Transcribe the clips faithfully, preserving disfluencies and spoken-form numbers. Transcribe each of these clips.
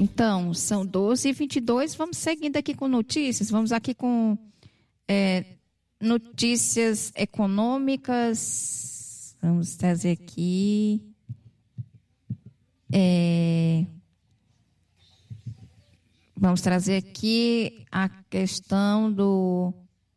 Então, são doze e vinte e dois. Vamos seguindo aqui com notícias. Vamos aqui com é, notícias econômicas. Vamos trazer aqui. É, vamos trazer aqui a questão do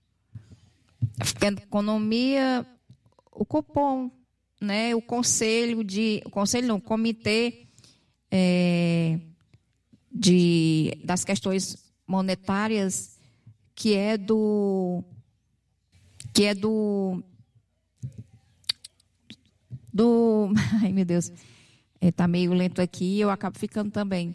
economia, o Copom, né? O conselho de, o conselho não, o comitê é, de das questões monetárias, que é do que é do do ai meu Deus, está meio lento aqui, eu acabo ficando também.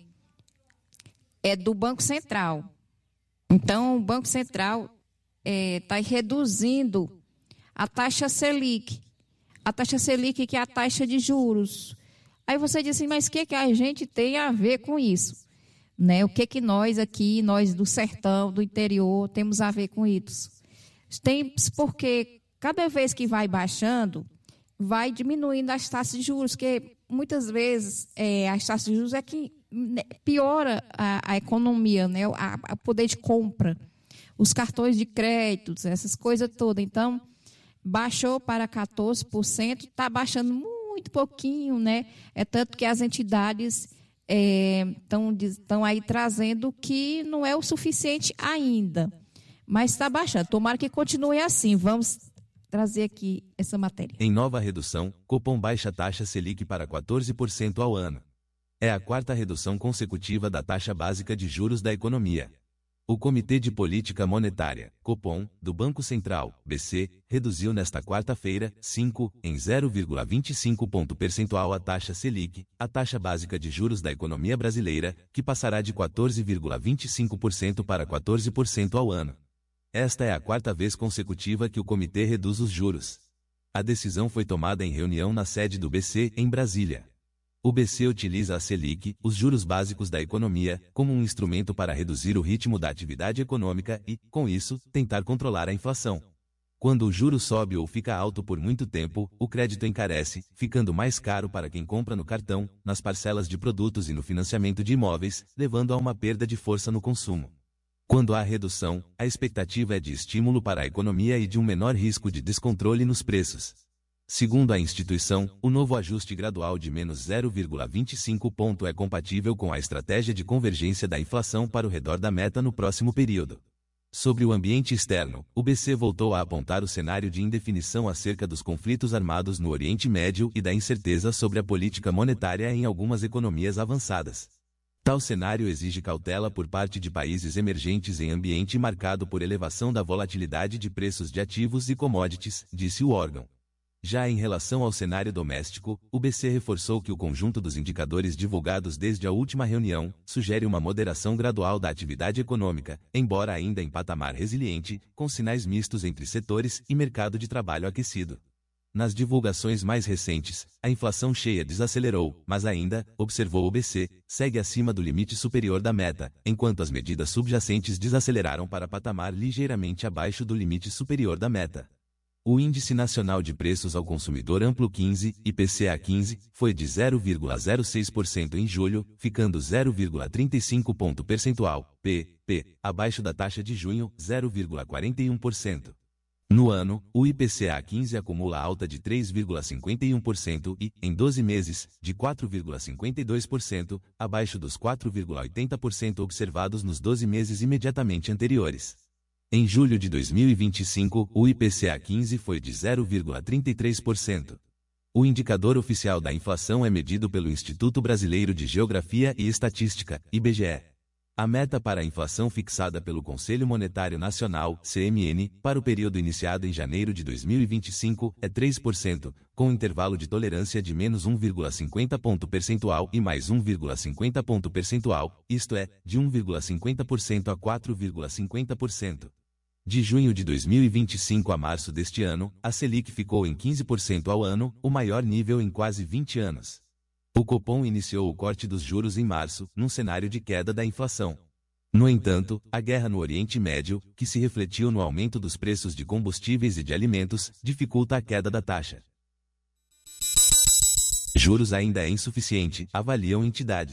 É do Banco Central. Então, o Banco Central está é, reduzindo a taxa Selic. A taxa Selic, que é a taxa de juros. Aí você diz assim, mas o que, que a gente tem a ver com isso? Né? O que, que nós aqui, nós do sertão, do interior, temos a ver com isso? Tem, porque cada vez que vai baixando, vai diminuindo as taxas de juros, que muitas vezes é, as taxas de juros é que piora a, a economia, né? a, a poder de compra, os cartões de crédito, essas coisas todas. Então, baixou para quatorze por cento, está baixando muito pouquinho, né? É tanto que as entidades estão é, estão aí trazendo que não é o suficiente ainda, mas está baixando. Tomara que continue assim. Vamos trazer aqui essa matéria. Em nova redução, Copom baixa taxa Selic para quatorze por cento ao ano. É a quarta redução consecutiva da taxa básica de juros da economia. O Comitê de Política Monetária, Copom, do Banco Central, B C, reduziu nesta quarta-feira, cinco, em zero vírgula vinte e cinco ponto percentual a taxa Selic, a taxa básica de juros da economia brasileira, que passará de quatorze vírgula vinte e cinco por cento para quatorze por cento ao ano. Esta é a quarta vez consecutiva que o comitê reduz os juros. A decisão foi tomada em reunião na sede do B C, em Brasília. O B C utiliza a Selic, os juros básicos da economia, como um instrumento para reduzir o ritmo da atividade econômica e, com isso, tentar controlar a inflação. Quando o juro sobe ou fica alto por muito tempo, o crédito encarece, ficando mais caro para quem compra no cartão, nas parcelas de produtos e no financiamento de imóveis, levando a uma perda de força no consumo. Quando há redução, a expectativa é de estímulo para a economia e de um menor risco de descontrole nos preços. Segundo a instituição, o novo ajuste gradual de menos zero vírgula vinte e cinco ponto é compatível com a estratégia de convergência da inflação para o redor da meta no próximo período. Sobre o ambiente externo, o B C voltou a apontar o cenário de indefinição acerca dos conflitos armados no Oriente Médio e da incerteza sobre a política monetária em algumas economias avançadas. Tal cenário exige cautela por parte de países emergentes em ambiente marcado por elevação da volatilidade de preços de ativos e commodities, disse o órgão. Já em relação ao cenário doméstico, o B C reforçou que o conjunto dos indicadores divulgados desde a última reunião sugere uma moderação gradual da atividade econômica, embora ainda em patamar resiliente, com sinais mistos entre setores e mercado de trabalho aquecido. Nas divulgações mais recentes, a inflação cheia desacelerou, mas ainda, observou o B C, segue acima do limite superior da meta, enquanto as medidas subjacentes desaceleraram para patamar ligeiramente abaixo do limite superior da meta. O Índice Nacional de Preços ao Consumidor Amplo quinze, I P C A quinze, foi de zero vírgula zero seis por cento em julho, ficando zero vírgula trinta e cinco ponto percentual, P, P, abaixo da taxa de junho, zero vírgula quarenta e um por cento. No ano, o I P C A quinze acumula alta de três vírgula cinquenta e um por cento e, em doze meses, de quatro vírgula cinquenta e dois por cento, abaixo dos quatro vírgula oitenta por cento observados nos doze meses imediatamente anteriores. Em julho de dois mil e vinte e cinco, o I P C A quinze foi de zero vírgula trinta e três por cento. O indicador oficial da inflação é medido pelo Instituto Brasileiro de Geografia e Estatística, I B G E. A meta para a inflação fixada pelo Conselho Monetário Nacional, C M N, para o período iniciado em janeiro de dois mil e vinte e cinco, é três por cento, com intervalo de tolerância de menos um vírgula cinquenta ponto percentual e mais um vírgula cinquenta ponto percentual, isto é, de um vírgula cinquenta por cento a quatro vírgula cinquenta por cento. De junho de dois mil e vinte e cinco a março deste ano, a Selic ficou em quinze por cento ao ano, o maior nível em quase vinte anos. O Copom iniciou o corte dos juros em março, num cenário de queda da inflação. No entanto, a guerra no Oriente Médio, que se refletiu no aumento dos preços de combustíveis e de alimentos, dificulta a queda da taxa. Juros ainda é insuficiente, avaliam entidades.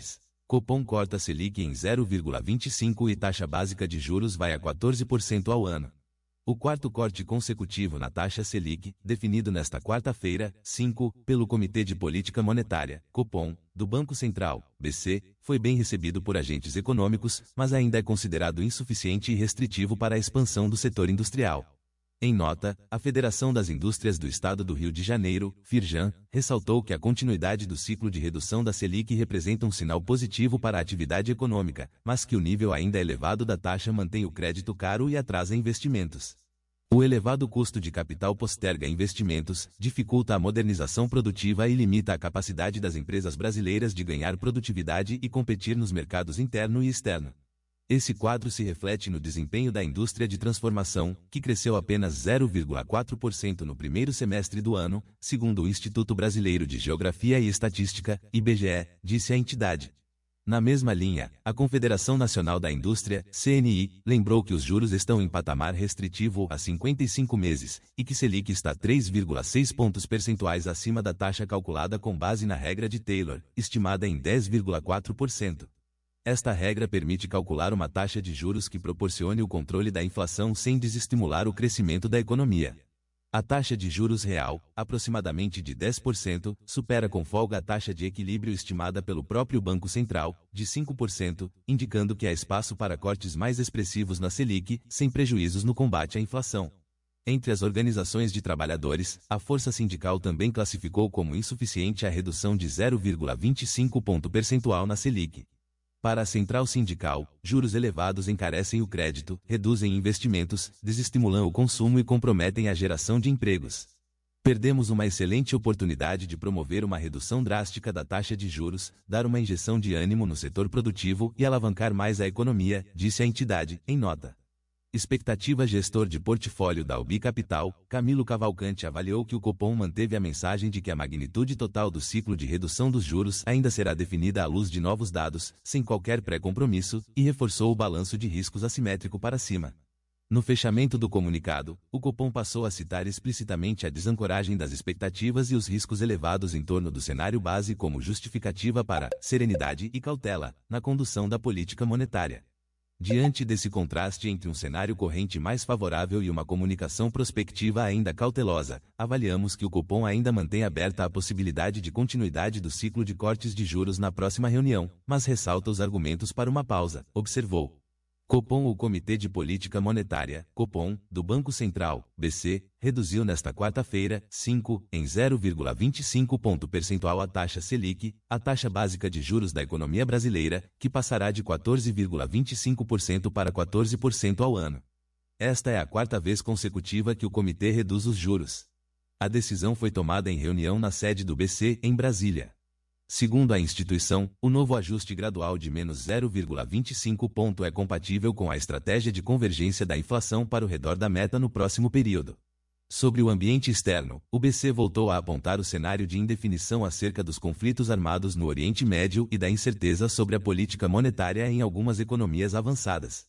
Copom corta Selic em zero vírgula vinte e cinco e taxa básica de juros vai a quatorze por cento ao ano. O quarto corte consecutivo na taxa Selic, definido nesta quarta-feira, cinco, pelo Comitê de Política Monetária, Copom, do Banco Central, B C, foi bem recebido por agentes econômicos, mas ainda é considerado insuficiente e restritivo para a expansão do setor industrial. Em nota, a Federação das Indústrias do Estado do Rio de Janeiro, Firjan, ressaltou que a continuidade do ciclo de redução da Selic representa um sinal positivo para a atividade econômica, mas que o nível ainda elevado da taxa mantém o crédito caro e atrasa investimentos. O elevado custo de capital posterga investimentos, dificulta a modernização produtiva e limita a capacidade das empresas brasileiras de ganhar produtividade e competir nos mercados interno e externo. Esse quadro se reflete no desempenho da indústria de transformação, que cresceu apenas zero vírgula quatro por cento no primeiro semestre do ano, segundo o Instituto Brasileiro de Geografia e Estatística, I B G E, disse a entidade. Na mesma linha, a Confederação Nacional da Indústria, C N I, lembrou que os juros estão em patamar restritivo há cinquenta e cinco meses, e que Selic está três vírgula seis pontos percentuais acima da taxa calculada com base na regra de Taylor, estimada em dez vírgula quatro por cento. Esta regra permite calcular uma taxa de juros que proporcione o controle da inflação sem desestimular o crescimento da economia. A taxa de juros real, aproximadamente de dez por cento, supera com folga a taxa de equilíbrio estimada pelo próprio Banco Central, de cinco por cento, indicando que há espaço para cortes mais expressivos na Selic, sem prejuízos no combate à inflação. Entre as organizações de trabalhadores, a Força Sindical também classificou como insuficiente a redução de zero vírgula vinte e cinco ponto percentual na Selic. Para a central sindical, juros elevados encarecem o crédito, reduzem investimentos, desestimulam o consumo e comprometem a geração de empregos. Perdemos uma excelente oportunidade de promover uma redução drástica da taxa de juros, dar uma injeção de ânimo no setor produtivo e alavancar mais a economia, disse a entidade, em nota. Expectativa gestor de portfólio da Ubi Capital, Camilo Cavalcante avaliou que o Copom manteve a mensagem de que a magnitude total do ciclo de redução dos juros ainda será definida à luz de novos dados, sem qualquer pré-compromisso, e reforçou o balanço de riscos assimétrico para cima. No fechamento do comunicado, o Copom passou a citar explicitamente a desancoragem das expectativas e os riscos elevados em torno do cenário base como justificativa para serenidade e cautela na condução da política monetária. Diante desse contraste entre um cenário corrente mais favorável e uma comunicação prospectiva ainda cautelosa, avaliamos que o Copom ainda mantém aberta a possibilidade de continuidade do ciclo de cortes de juros na próxima reunião, mas ressalta os argumentos para uma pausa, observou. Copom. O Comitê de Política Monetária, Copom, do Banco Central, B C, reduziu nesta quarta-feira, cinco, em zero vírgula vinte e cinco ponto percentual a taxa Selic, a taxa básica de juros da economia brasileira, que passará de quatorze vírgula vinte e cinco por cento para quatorze por cento ao ano. Esta é a quarta vez consecutiva que o comitê reduz os juros. A decisão foi tomada em reunião na sede do B C, em Brasília. Segundo a instituição, o novo ajuste gradual de menos zero vírgula vinte e cinco ponto é compatível com a estratégia de convergência da inflação para o redor da meta no próximo período. Sobre o ambiente externo, o B C voltou a apontar o cenário de indefinição acerca dos conflitos armados no Oriente Médio e da incerteza sobre a política monetária em algumas economias avançadas.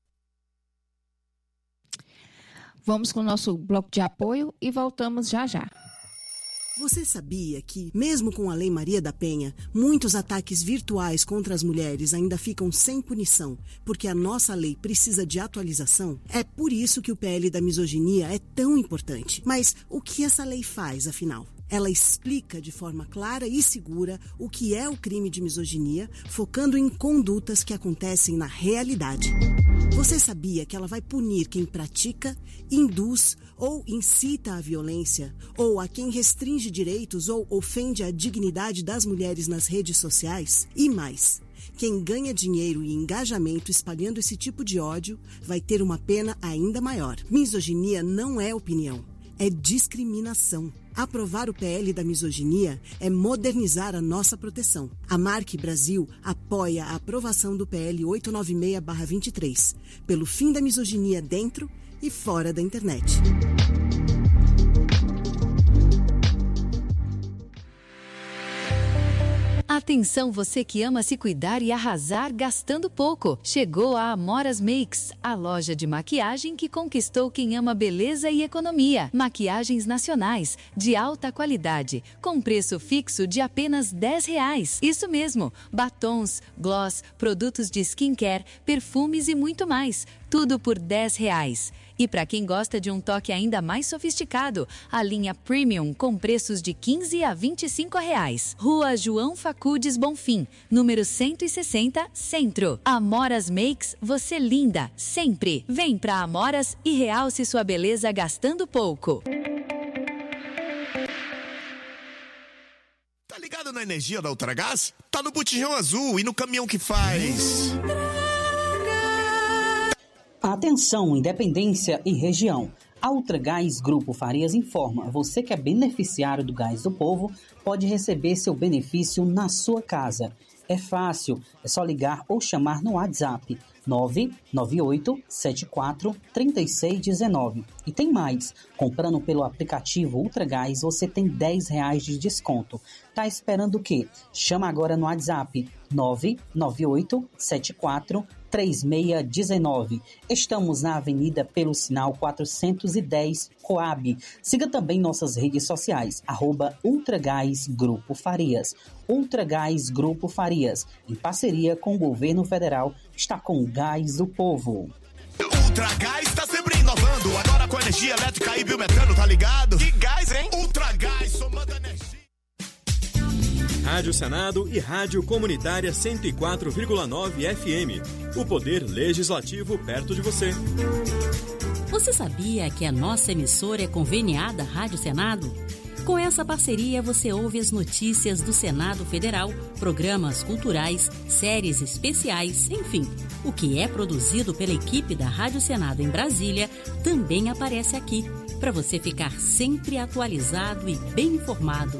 Vamos com o nosso bloco de apoio e voltamos já já. Você sabia que, mesmo com a Lei Maria da Penha, muitos ataques virtuais contra as mulheres ainda ficam sem punição, porque a nossa lei precisa de atualização? É por isso que o P L da misoginia é tão importante. Mas o que essa lei faz, afinal? Ela explica de forma clara e segura o que é o crime de misoginia, focando em condutas que acontecem na realidade. Você sabia que ela vai punir quem pratica, induz ou incita à violência, ou a quem restringe direitos ou ofende a dignidade das mulheres nas redes sociais? E mais, quem ganha dinheiro e engajamento espalhando esse tipo de ódio vai ter uma pena ainda maior. Misoginia não é opinião, é discriminação. Aprovar o P L da misoginia é modernizar a nossa proteção. A Marque Brasil apoia a aprovação do P L oitocentos e noventa e seis barra vinte e três, pelo fim da misoginia dentro e fora da internet. Atenção você que ama se cuidar e arrasar gastando pouco. Chegou a Amoras Makes, a loja de maquiagem que conquistou quem ama beleza e economia. Maquiagens nacionais, de alta qualidade, com preço fixo de apenas dez reais. Isso mesmo, batons, gloss, produtos de skincare, perfumes e muito mais. Tudo por dez reais. E para quem gosta de um toque ainda mais sofisticado, a linha Premium com preços de quinze a vinte e cinco reais. Rua João Facudes Bonfim, número cento e sessenta, Centro. Amoras Makes, você linda, sempre. Vem pra Amoras e realce sua beleza gastando pouco. Tá ligado na energia da Ultragás? Tá no botijão azul e no caminhão que faz... Atenção, Independência e região. A Ultragás Grupo Farias informa, você que é beneficiário do Gás do Povo pode receber seu benefício na sua casa. É fácil, é só ligar ou chamar no WhatsApp nove nove oito sete quatro três seis um nove. E tem mais, comprando pelo aplicativo Ultragás você tem dez reais de desconto. Tá esperando o quê? Chama agora no WhatsApp nove nove oito sete quatro três seis um nove. Estamos na Avenida pelo Sinal quatrocentos e dez, Coab. Siga também nossas redes sociais, arroba Ultragás Grupo Farias. Ultragás Grupo Farias, em parceria com o Governo Federal, está com o Gás do Povo. Ultragás está sempre inovando, agora com energia elétrica e biometano, tá ligado? Que gás, hein? Ultragás, somando energia. Rádio Senado e Rádio Comunitária cento e quatro vírgula nove F M. O poder legislativo perto de você. Você sabia que a nossa emissora é conveniada à Rádio Senado? Com essa parceria, você ouve as notícias do Senado Federal, programas culturais, séries especiais, enfim. O que é produzido pela equipe da Rádio Senado em Brasília também aparece aqui, para você ficar sempre atualizado e bem informado.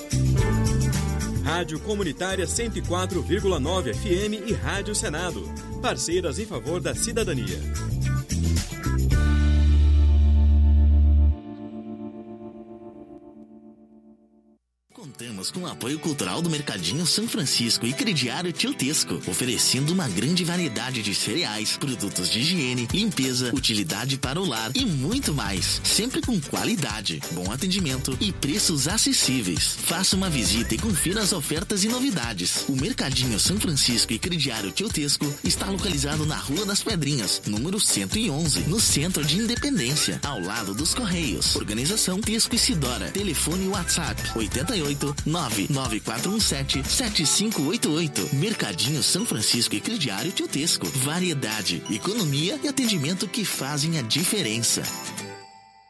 Rádio Comunitária cento e quatro vírgula nove F M e Rádio Senado. Parceiras em favor da cidadania. Contamos com o apoio cultural do Mercadinho São Francisco e Crediário Tio Tesco, oferecendo uma grande variedade de cereais, produtos de higiene, limpeza, utilidade para o lar e muito mais. Sempre com qualidade, bom atendimento e preços acessíveis. Faça uma visita e confira as ofertas e novidades. O Mercadinho São Francisco e Crediário Tio Tesco está localizado na Rua das Pedrinhas, número cento e onze, no centro de Independência, ao lado dos Correios. Organização Tesco e Sidora. Telefone e WhatsApp oito oito nove nove quatro um sete sete cinco oito oito. Mercadinho São Francisco e Crediário Tio Tesco. Variedade, economia e atendimento que fazem a diferença.